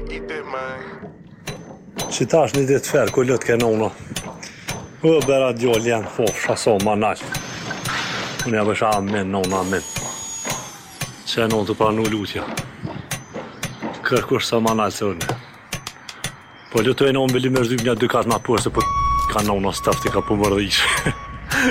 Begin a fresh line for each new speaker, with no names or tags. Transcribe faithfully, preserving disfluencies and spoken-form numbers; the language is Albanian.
Që tash një ditë ferë, ku lëtë kenona. U bera djoll janë fofsha so manal. Unë ja bësha amen, nona amen. Që e nonë të pranu lutja. Kërkush sa manal se unë. Po lëtë e nonë bëllim e rëzym një dy katë ma përse për ka nona stafti ka për mërdhish.